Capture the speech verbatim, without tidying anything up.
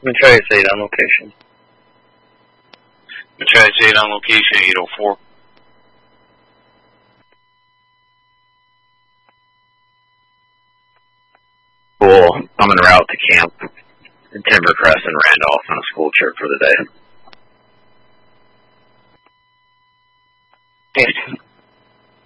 Matthias eight on location. Matthias eight on location, eight oh four. Cool. I'm en route to camp in Timbercrest and Randolph on a school trip for the day. Yes.